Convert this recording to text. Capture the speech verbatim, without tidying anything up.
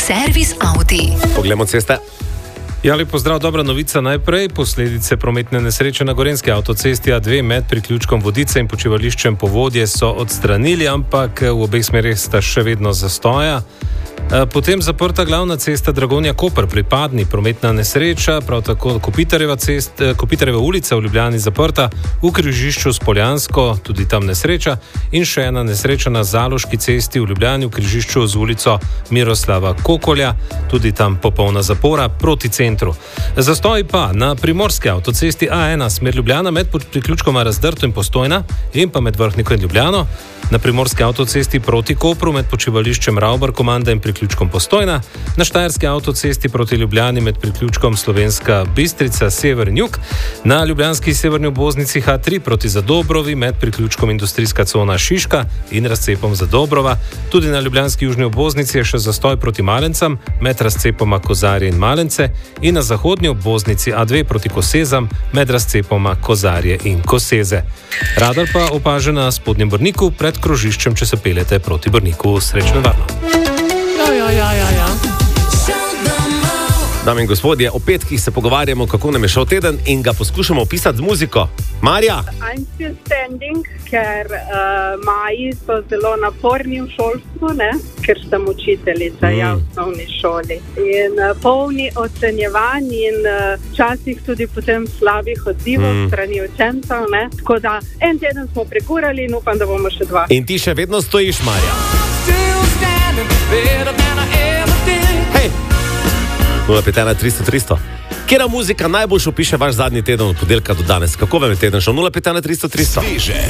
Servis Audi. Poglejmo ceste. Ja, lep pozdrav, dobra novica najprej. Posledice prometne nesreče na Gorenjski avtocesti A dve med priključkom Vodice in počivališčem Povodje so odstranili, ampak v obeh smerih sta še vedno zastoja. Potem zaprta glavna cesta Dragonja-Koper, pripadni prometna nesreča, prav tako Kopitarjeva, cest, Kopitarjeva ulica v Ljubljani zaprta, v križišču s Poljansko, tudi tam nesreča, in še ena nesreča na Zaloški cesti v Ljubljani v križišču z ulico Miroslava Kokolja, tudi tam popolna zapora proti centru. Zastoj pa na primorski avtocesti A ena smer Ljubljana med priključkoma Razdrto in Postojna in pa med Vrhniko in Ljubljano, na primorski avtocesti proti Kopru med počivališčem Ravbar Komanda in priključkom Postojna, na štajerski avtocesti proti Ljubljani med priključkom Slovenska Bistrica Sever in Jug, na ljubljanski severni obvoznici H tri proti Zadobrovi med priključkom Industrijska cona Šiška in razcepom Zadobrova, tudi na ljubljanski južni obvoznici je še zastoj proti Malencam med razcepoma Kozarje in Malence in na zahodni obvoznici A dve proti Kosezam med razcepoma Kozarje in Koseze. Radar pa opaža na Spodnjem Brniku pred krožiščem, če se peljete proti Brniku. Srečno in varno. Ja, ja, ja, ja, ja. Dame in gospodje, o petkih se pogovarjamo, kako nam je šel teden in ga poskušamo opisati z muziko. Marja? I'm still standing, ker uh, maji so zelo naporni v šolstvu, ne? Ker sem učiteljica mm. ja, v osnovni šoli. In uh, polni ocenjevanj in včasih uh, tudi potem slabih odzivov mm. strani učencev. Ne? Tako da en teden smo pregurali in upam, da bomo še dva. In ti še vedno stojiš, Marja? Hej! nula pet ena tristo tristo. Kjera muzika najbolj opiše vaš zadnji teden od ponedeljka do danes? Kako vam je teden šel? nula pet ena tristo tristo.